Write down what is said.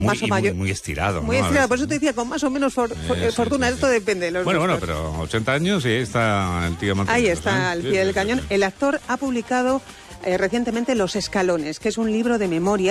más o mayor. Muy estirado. Muy estirado, por eso te decía, con más o menos fortuna, esto depende de los Bueno, gustos. pero 80 años y ahí está el tío Martín. Ahí está, al pie del cañón. El actor ha publicado recientemente Los Escalones, que es un libro de memoria